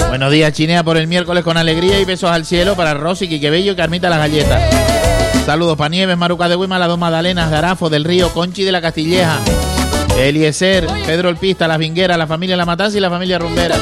Buenos días, Chinea por el miércoles con alegría y besos al cielo para Rosy, Quique Bello y Carmita las galletas. Saludos para Nieves, Maruca de Huima, las dos Magdalenas, Garafo del Río, Conchi de la Castilleja, Eliezer, Pedro el Pista, las Vingueras, la familia La Matanza y la familia Rumbera.